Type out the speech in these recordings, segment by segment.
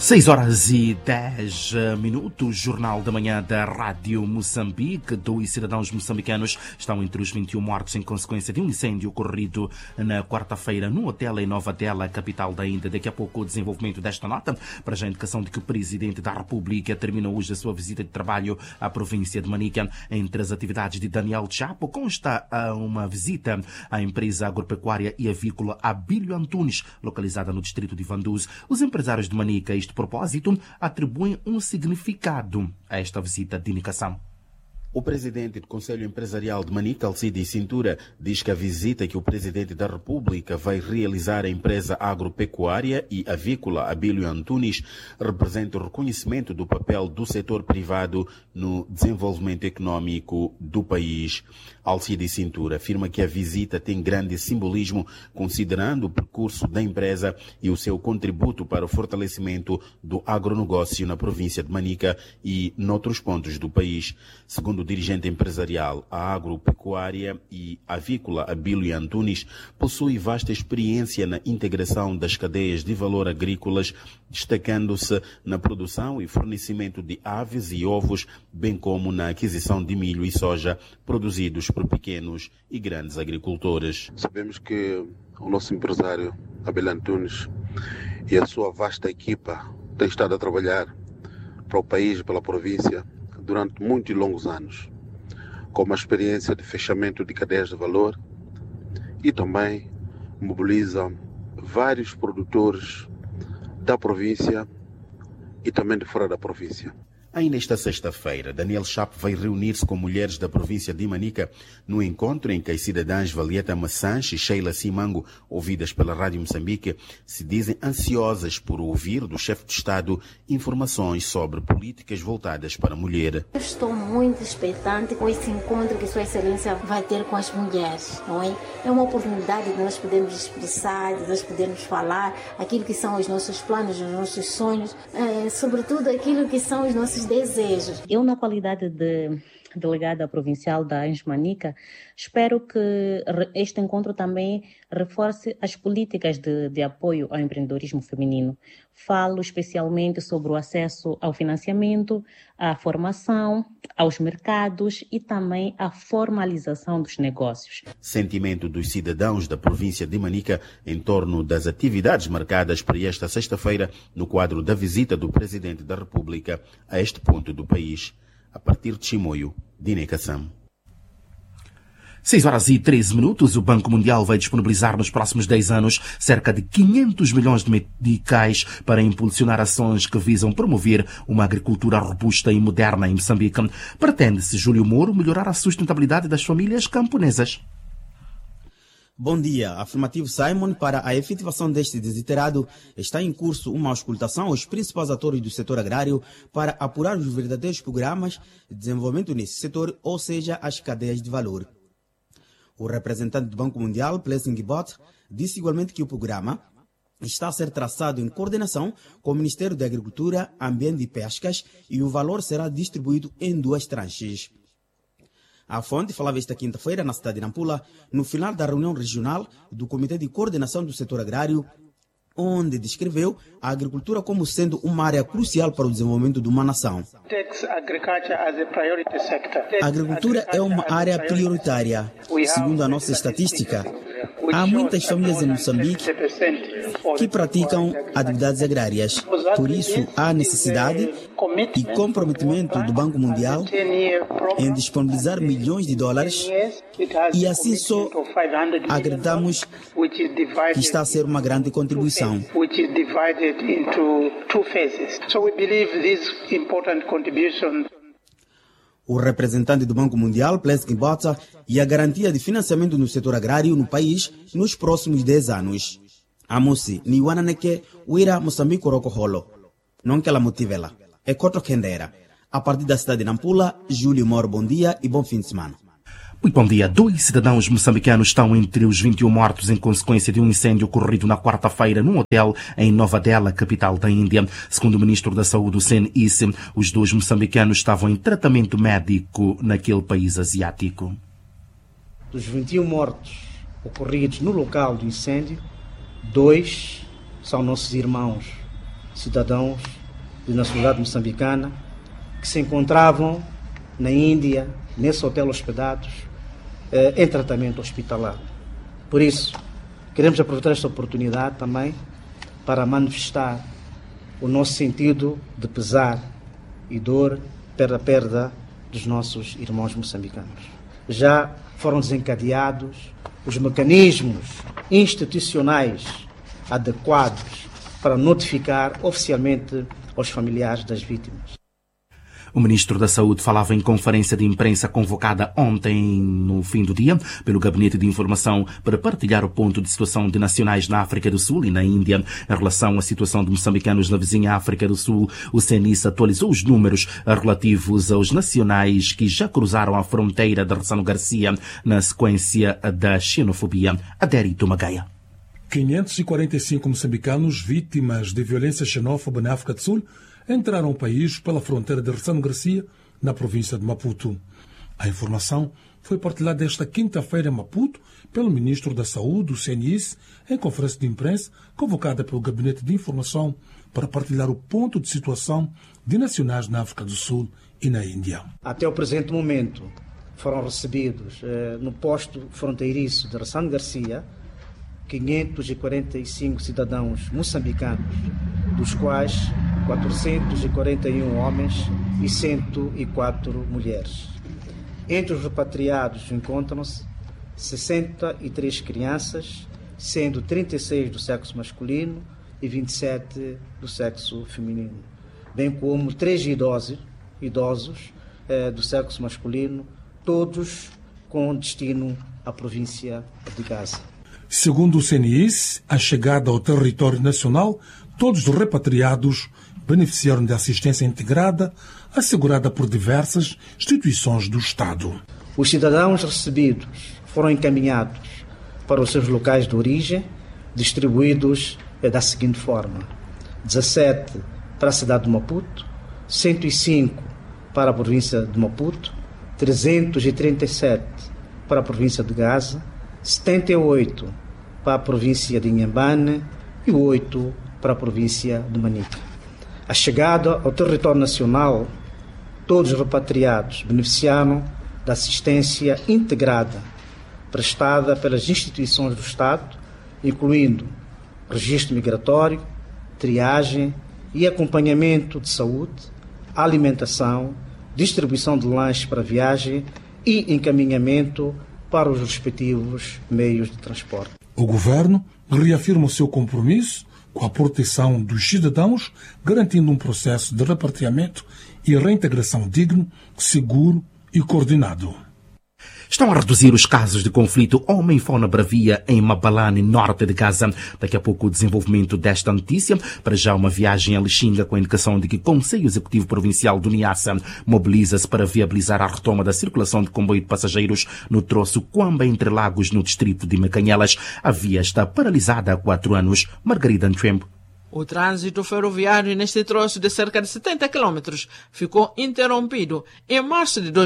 6h10, Jornal da Manhã da Rádio Moçambique. 2 cidadãos moçambicanos estão entre os 21 mortos em consequência de um incêndio ocorrido na quarta-feira num hotel em Nova Delhi, capital da Índia. Daqui a pouco o desenvolvimento desta nota, para já a indicação de que o Presidente da República terminou hoje a sua visita de trabalho à província de Manica. Entre as atividades de Daniel Chapo consta uma visita à empresa agropecuária e avícola Abílio Antunes, localizada no distrito de Vanduz. Os empresários de Manica, propósito, atribuem um significado a esta visita de indicação. O presidente do Conselho Empresarial de Manica, Alcide Cintura, diz que a visita que o Presidente da República vai realizar à empresa agropecuária e avícola Abílio Antunes representa o reconhecimento do papel do setor privado no desenvolvimento econômico do país. Alcide Cintura afirma que a visita tem grande simbolismo, considerando o percurso da empresa e o seu contributo para o fortalecimento do agronegócio na província de Manica e noutros pontos do país. Segundo o dirigente empresarial, a agropecuária e avícola Abílio Antunes possui vasta experiência na integração das cadeias de valor agrícolas, destacando-se na produção e fornecimento de aves e ovos, bem como na aquisição de milho e soja produzidos por pequenos e grandes agricultores. Sabemos que o nosso empresário Abílio Antunes e a sua vasta equipa têm estado a trabalhar para o país e pela província durante muitos e longos anos, com uma experiência de fechamento de cadeias de valor e também mobiliza vários produtores da província e também de fora da província. Ainda esta sexta-feira, Daniel Chapo vai reunir-se com mulheres da província de Manica no encontro em que as cidadãs Valieta Massanche e Sheila Simango, ouvidas pela Rádio Moçambique, se dizem ansiosas por ouvir do chefe de Estado informações sobre políticas voltadas para a mulher. Eu estou muito expectante com esse encontro que Sua Excelência vai ter com as mulheres, não é? É uma oportunidade de nós podermos expressar, de nós podermos falar aquilo que são os nossos planos, os nossos sonhos, sobretudo aquilo que são os nossos desejos. Eu, na qualidade de delegada provincial da ANJ Manica, espero que este encontro também reforce as políticas de apoio ao empreendedorismo feminino. Falo especialmente sobre o acesso ao financiamento, à formação, aos mercados e também à formalização dos negócios. Sentimento dos cidadãos da província de Manica em torno das atividades marcadas para esta sexta-feira no quadro da visita do Presidente da República a este ponto do país. A partir de Chimoio, Dine Kassam. 6h13, o Banco Mundial vai disponibilizar nos próximos 10 anos cerca de 500 milhões de meticais para impulsionar ações que visam promover uma agricultura robusta e moderna em Moçambique. Pretende-se, Júlio Moro, melhorar a sustentabilidade das famílias camponesas. Bom dia. Afirmativo Simon. Para a efetivação deste desiderado, está em curso uma auscultação aos principais atores do setor agrário para apurar os verdadeiros programas de desenvolvimento nesse setor, ou seja, as cadeias de valor. O representante do Banco Mundial, Blessing Bott, disse igualmente que o programa está a ser traçado em coordenação com o Ministério da Agricultura, Ambiente e Pescas e o valor será distribuído em 2 tranches. A fonte falava esta quinta-feira na cidade de Nampula, no final da reunião regional do Comitê de Coordenação do Setor Agrário, onde descreveu a agricultura como sendo uma área crucial para o desenvolvimento de uma nação. A agricultura é uma área prioritária. Segundo a nossa estatística, há muitas famílias em Moçambique que praticam atividades agrárias. Por isso, há necessidade e comprometimento do Banco Mundial em disponibilizar milhões de dólares e assim só acreditamos que está a ser uma grande contribuição. O representante do Banco Mundial, Blessing Bota, e a garantia de financiamento no setor agrário no país nos próximos 10 anos. Amusi, Niwananeke, Uira, Moçambique, Rocoholo. Não que ela motive ela. É Coto Kendera. A partir da cidade de Nampula, Júlio Moro, bom dia e bom fim de semana. Muito bom dia. 2 cidadãos moçambicanos estão entre os 21 mortos em consequência de um incêndio ocorrido na quarta-feira num hotel em Nova Delhi, capital da Índia. Segundo o ministro da Saúde, Hussein Isse, os 2 moçambicanos estavam em tratamento médico naquele país asiático. Dos 21 mortos ocorridos no local do incêndio, 2 são nossos irmãos cidadãos de nacionalidade moçambicana que se encontravam na Índia, nesse hotel hospedados, em tratamento hospitalar. Por isso, queremos aproveitar esta oportunidade também para manifestar o nosso sentido de pesar e dor pela perda dos nossos irmãos moçambicanos. Já foram desencadeados os mecanismos institucionais adequados para notificar oficialmente aos familiares das vítimas. O ministro da Saúde falava em conferência de imprensa convocada ontem, no fim do dia, pelo Gabinete de Informação para partilhar o ponto de situação de nacionais na África do Sul e na Índia. Em relação à situação de moçambicanos na vizinha África do Sul, o CNIS atualizou os números relativos aos nacionais que já cruzaram a fronteira de Ressano Garcia na sequência da xenofobia. Adérito Magaia. 545 moçambicanos vítimas de violência xenófoba na África do Sul entraram ao país pela fronteira de Ressano Garcia, na província de Maputo. A informação foi partilhada esta quinta-feira em Maputo pelo ministro da Saúde, do CNIS, em conferência de imprensa convocada pelo Gabinete de Informação para partilhar o ponto de situação de nacionais na África do Sul e na Índia. Até o presente momento foram recebidos no posto fronteiriço de Ressano Garcia 545 cidadãos moçambicanos, dos quais 441 homens e 104 mulheres. Entre os repatriados encontram-se 63 crianças, sendo 36 do sexo masculino e 27 do sexo feminino, bem como 3 idosos do sexo masculino, todos com destino à província de Gaza. Segundo o CNIS, a chegada ao território nacional, todos os repatriados beneficiaram de assistência integrada assegurada por diversas instituições do Estado. Os cidadãos recebidos foram encaminhados para os seus locais de origem, distribuídos da seguinte forma: 17 para a cidade de Maputo, 105 para a província de Maputo, 337 para a província de Gaza, 78 para a província de Inhambane e 8 para a província de Manica. A chegada ao território nacional, todos os repatriados beneficiaram da assistência integrada prestada pelas instituições do Estado, incluindo registro migratório, triagem e acompanhamento de saúde, alimentação, distribuição de lanches para viagem e encaminhamento para os respectivos meios de transporte. O governo reafirma o seu compromisso com a proteção dos cidadãos, garantindo um processo de repatriamento e reintegração digno, seguro e coordenado. Estão a reduzir os casos de conflito homem-fauna-bravia em Mabalane, norte de Gaza. Daqui a pouco o desenvolvimento desta notícia. Para já uma viagem a Lixinga com a indicação de que o Conselho Executivo Provincial do Niassa mobiliza-se para viabilizar a retoma da circulação de comboio de passageiros no troço Quamba entre Lagos, no distrito de Mecanhelas. A via está paralisada há 4 anos. Margarida Antrembo. O trânsito ferroviário neste troço de cerca de 70 quilômetros ficou interrompido em março de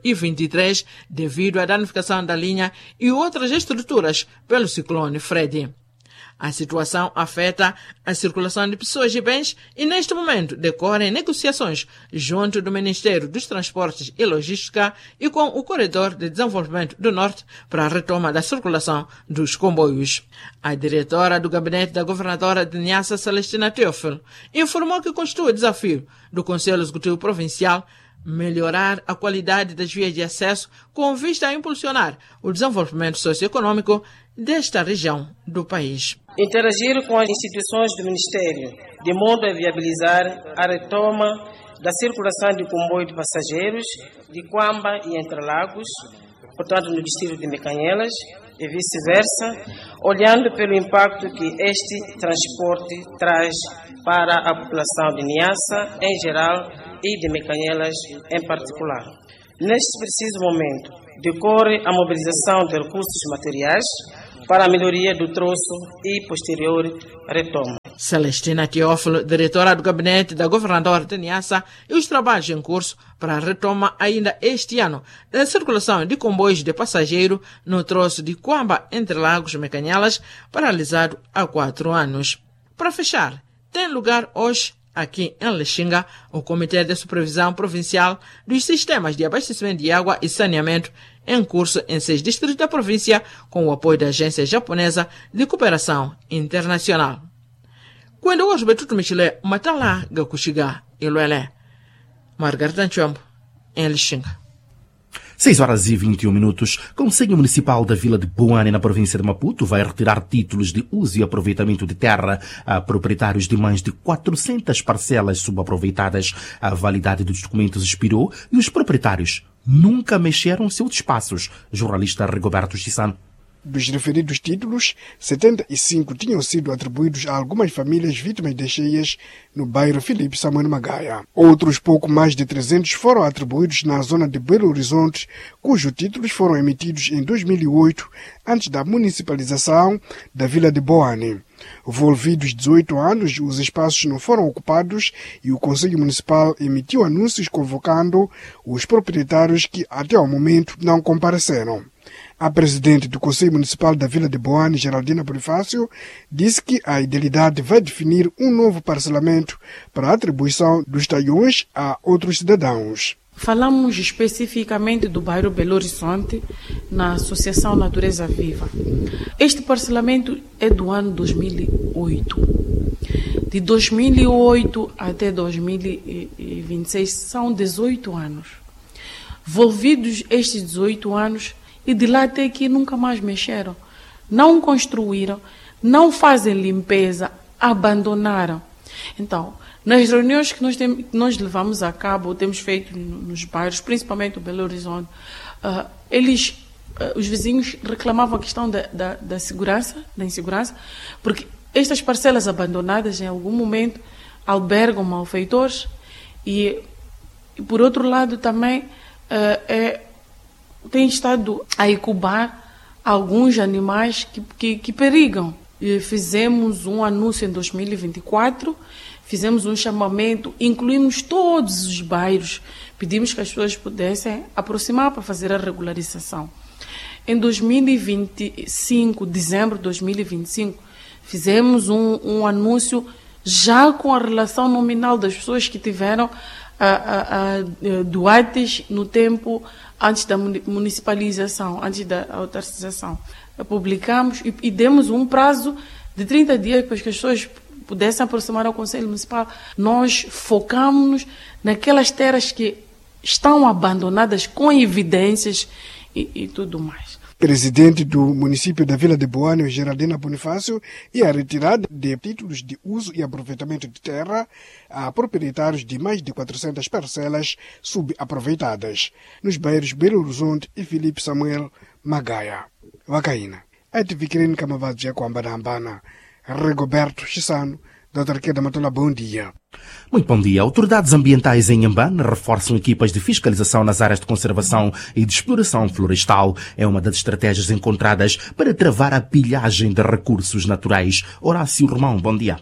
2023 devido à danificação da linha e outras estruturas pelo ciclone Freddy. A situação afeta a circulação de pessoas e bens e, neste momento, decorrem negociações junto do Ministério dos Transportes e Logística e com o Corredor de Desenvolvimento do Norte para a retoma da circulação dos comboios. A diretora do gabinete da governadora de Niassa, Celestina Teófilo, informou que constitui o desafio do Conselho Executivo Provincial melhorar a qualidade das vias de acesso com vista a impulsionar o desenvolvimento socioeconômico desta região do país. Interagir com as instituições do Ministério, de modo a viabilizar a retoma da circulação de comboio de passageiros de Quamba e Entre Lagos, portanto no distrito de Mecanhelas, e vice-versa, olhando pelo impacto que este transporte traz para a população de Niassa em geral e de Mecanhelas em particular. Neste preciso momento, decorre a mobilização de recursos materiais para a melhoria do troço e posterior retoma. Celestina Teófilo, diretora do gabinete da governadora de Niassa, e os trabalhos em curso para a retoma ainda este ano da circulação de comboios de passageiro no troço de Quamba Entre Lagos e Mecanhelas, paralisado há 4 anos. Para fechar, tem lugar hoje aqui em Lixinga o Comitê de Supervisão Provincial dos Sistemas de Abastecimento de Água e Saneamento, em curso em 6 distritos da província, com o apoio da Agência Japonesa de Cooperação Internacional. Quando hoje Betuto Michele Matala Gakushiga Iluele, Margarita Nchombo, em Lixinga. 6h21. Conselho Municipal da Vila de Boane, na província de Maputo, vai retirar títulos de uso e aproveitamento de terra a proprietários de mais de 400 parcelas subaproveitadas. A validade dos documentos expirou e os proprietários nunca mexeram seus espaços. Jornalista Rigoberto Chissano. Dos referidos títulos, 75 tinham sido atribuídos a algumas famílias vítimas de cheias no bairro Filipe Samuel Magaia. Outros pouco mais de 300 foram atribuídos na zona de Belo Horizonte, cujos títulos foram emitidos em 2008, antes da municipalização da Vila de Boane. Envolvidos 18 anos, os espaços não foram ocupados e o Conselho Municipal emitiu anúncios convocando os proprietários que até ao momento não compareceram. A presidente do Conselho Municipal da Vila de Boane, Geraldina Bonifácio, disse que a Idealidade vai definir um novo parcelamento para a atribuição dos talhões a outros cidadãos. Falamos especificamente do bairro Belo Horizonte, na Associação Natureza Viva. Este parcelamento é do ano 2008. De 2008 até 2026 são 18 anos. Envolvidos estes 18 anos, e de lá até aqui nunca mais mexeram. Não construíram, não fazem limpeza, abandonaram. Então, nas reuniões que nós levamos a cabo, temos feito nos bairros, principalmente o Belo Horizonte, os vizinhos reclamavam a questão da segurança, da insegurança, porque estas parcelas abandonadas, em algum momento, albergam malfeitores e por outro lado, também tem estado a incubar alguns animais que perigam. E fizemos um anúncio em 2024, fizemos um chamamento, incluímos todos os bairros, pedimos que as pessoas pudessem aproximar para fazer a regularização. Em 2025, dezembro de 2025, fizemos um anúncio já com a relação nominal das pessoas que tiveram doates no tempo antes da municipalização, antes da autarcização. Publicamos e demos um prazo de 30 dias para que as pessoas pudessem aproximar ao Conselho Municipal. Nós focamos-nos naquelas terras que estão abandonadas com evidências e tudo mais. Presidente do município da Vila de Boane, Geraldina Bonifácio, e a retirada de títulos de uso e aproveitamento de terra a proprietários de mais de 400 parcelas subaproveitadas nos bairros Belo Horizonte e Filipe Samuel Magaia. Vacaína. A TV Clínica Mavadzia Kwambana, Rigoberto Chissano, Dr. Queda Matola, bom dia. Muito bom dia. Autoridades ambientais em Inhambane reforçam equipas de fiscalização nas áreas de conservação e de exploração florestal. É uma das estratégias encontradas para travar a pilhagem de recursos naturais. Horácio Romão, bom dia.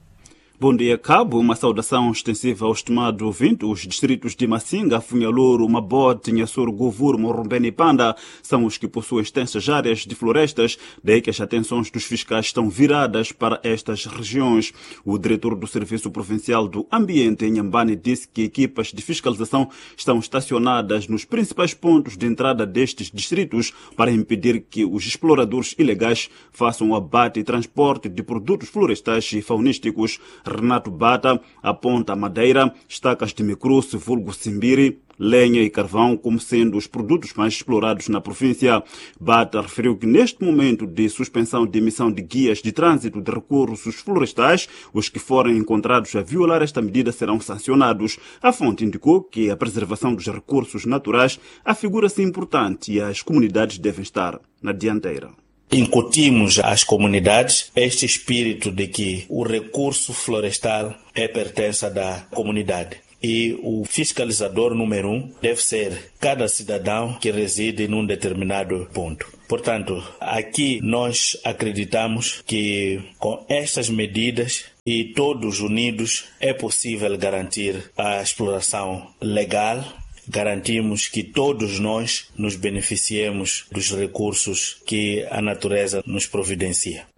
Bom dia, Cabo. Uma saudação extensiva ao estimado ouvinte. Os distritos de Massinga, Funhalouro, Mabote, Nhassoro, Govur, Morrombene e Panda são os que possuem extensas áreas de florestas, daí que as atenções dos fiscais estão viradas para estas regiões. O diretor do Serviço Provincial do Ambiente em Inhambane disse que equipas de fiscalização estão estacionadas nos principais pontos de entrada destes distritos para impedir que os exploradores ilegais façam o abate e transporte de produtos florestais e faunísticos. Renato Bata aponta a madeira, estacas de micruce, vulgo simbiri, lenha e carvão como sendo os produtos mais explorados na província. Bata referiu que neste momento de suspensão de emissão de guias de trânsito de recursos florestais, os que forem encontrados a violar esta medida serão sancionados. A fonte indicou que a preservação dos recursos naturais afigura-se importante e as comunidades devem estar na dianteira. Incutimos às comunidades este espírito de que o recurso florestal é pertença da comunidade. E o fiscalizador número 1 deve ser cada cidadão que reside num determinado ponto. Portanto, aqui nós acreditamos que com estas medidas e todos unidos é possível garantir a exploração legal. Garantimos que todos nós nos beneficiemos dos recursos que a natureza nos providencia.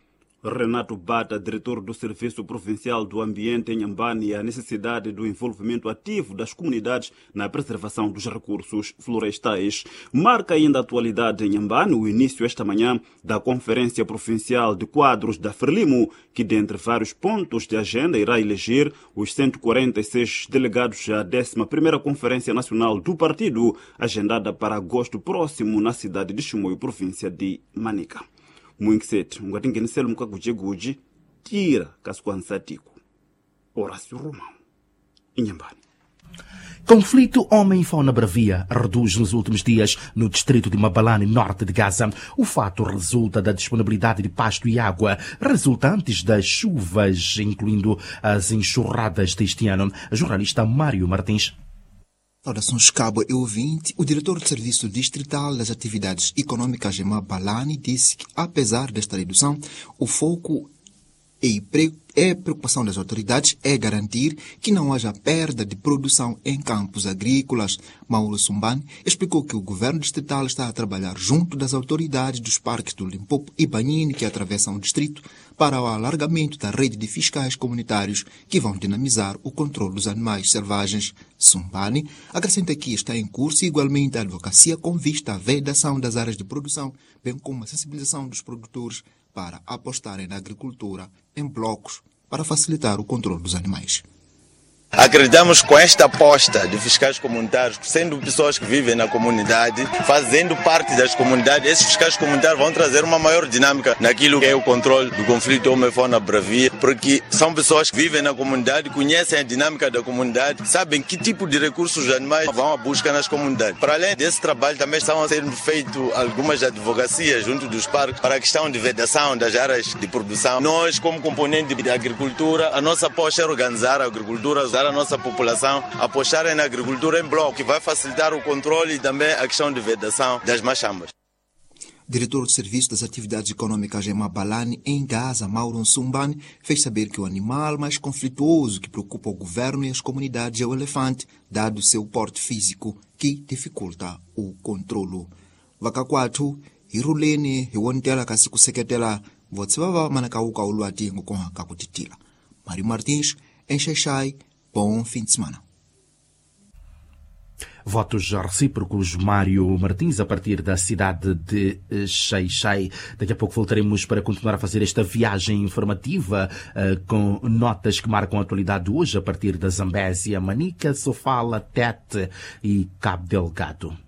Renato Bata, diretor do Serviço Provincial do Ambiente em Inhambane, a necessidade do envolvimento ativo das comunidades na preservação dos recursos florestais. Marca ainda a atualidade em Inhambane o início esta manhã da Conferência Provincial de Quadros da Frelimo, que dentre vários pontos de agenda irá eleger os 146 delegados à 11ª Conferência Nacional do Partido, agendada para agosto próximo na cidade de Chimoio, província de Manica. Muinkset, ngatingeniselo mkagujeguji, tira kasquansatico. Horácio Romão, Inhambane. Conflito homem e fauna bravia reduz nos últimos dias no distrito de Mabalane, norte de Gaza. O fato resulta da disponibilidade de pasto e água resultantes das chuvas, incluindo as enxurradas deste ano. A jornalista Mário Martins. Saudações, cabo e ouvinte. O diretor do Serviço Distrital das Atividades Econômicas de Mabalane disse que, apesar desta redução, o foco e preocupação das autoridades é garantir que não haja perda de produção em campos agrícolas. Mauro Sumbane explicou que o governo distrital está a trabalhar junto das autoridades dos parques do Limpopo e Banhine, que atravessam o distrito, para o alargamento da rede de fiscais comunitários que vão dinamizar o controle dos animais selvagens. Sumbane acrescenta que está em curso igualmente a advocacia com vista à vedação das áreas de produção, bem como a sensibilização dos produtores para apostarem na agricultura em blocos para facilitar o controle dos animais. Acreditamos com esta aposta de fiscais comunitários, sendo pessoas que vivem na comunidade, fazendo parte das comunidades, esses fiscais comunitários vão trazer uma maior dinâmica naquilo que é o controle do conflito homem-fauna bravia, porque são pessoas que vivem na comunidade, conhecem a dinâmica da comunidade, sabem que tipo de recursos os animais vão à busca nas comunidades. Para além desse trabalho, também estão a ser feitas algumas advocacias junto dos parques para a questão de vedação das áreas de produção. Nós, como componente da agricultura, a nossa aposta é organizar a agricultura, a nossa população apostarem na agricultura em bloco, que vai facilitar o controle e também a questão de vedação das machambas. Diretor do Serviço das Atividades Econômicas em Mabalane, em Gaza, Mauro Sumbane, fez saber que o animal mais conflituoso que preocupa o governo e as comunidades é o elefante, dado seu porte físico, que dificulta o controlo. Vakakwatu, Irulene, Iwontela Kasikuseketela, Votsivava Manakauka Uluatingo com a Kakutitila. Mário Martins, em Xaixai. Bom fim de semana. Votos recíprocos, Mário Martins, a partir da cidade de Xaixai. Daqui a pouco voltaremos para continuar a fazer esta viagem informativa com notas que marcam a atualidade de hoje a partir da Zambésia, Manica, Sofala, Tete e Cabo Delgado.